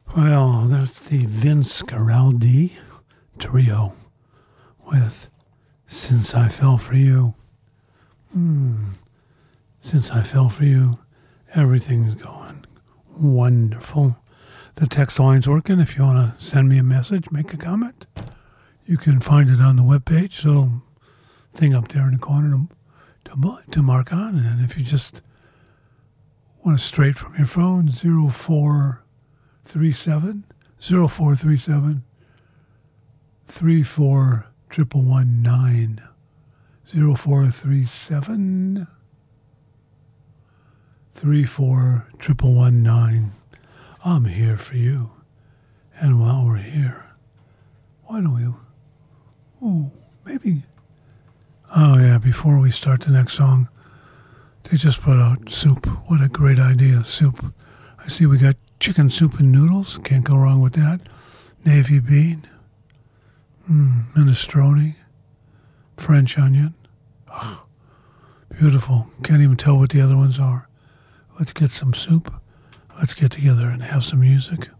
Well, there's the Vince Guaraldi trio with Since I Fell For You. Since I Fell For You, everything's going wonderful. The text line's working. If you want to send me a message, make a comment, you can find it on the webpage. So thing up there in the corner to mark on. And if you just want it straight from your phone, 0437 0437 34119 0437 34119. I'm here for you. And while we're here, why don't we... maybe... Oh, yeah, before we start the next song, they just put out soup. What a great idea, soup. I see we got chicken soup and noodles. Can't go wrong with that. Navy bean. Minestrone. French onion. Oh, beautiful. Can't even tell what the other ones are. Let's get some soup. Let's get together and have some music.